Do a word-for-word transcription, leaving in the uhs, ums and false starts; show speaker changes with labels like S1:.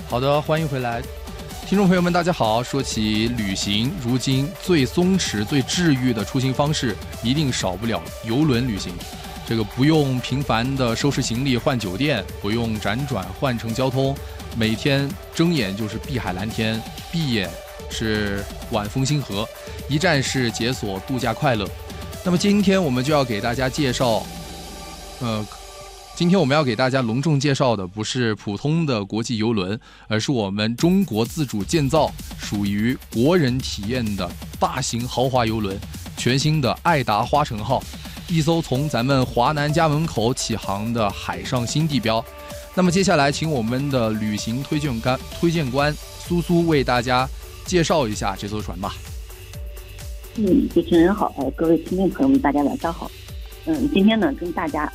S1: 好的，欢迎回来，听众朋友们，大家好。说起旅行，如今最松弛、最治愈的出行方式，一定少不了邮轮旅行。这个不用频繁的收拾行李换酒店，不用辗转换乘交通，每天睁眼就是碧海蓝天，闭眼是晚风星河，一站式解锁度假快乐。那么今天我们就要给大家介绍，呃。今天我们要给大家隆重介绍的不是普通的国际邮轮，而是我们中国自主建造、属于国人体验的大型豪华邮轮——全新的爱达花城号，一艘从咱们华南家门口起航的海上新地标。那么接下来，请我们的旅行推荐官推荐官苏苏为大家介绍一下这艘船吧。
S2: 嗯，主持人好，呃，各位听众朋友们，大家晚上好。嗯，今天呢，跟大家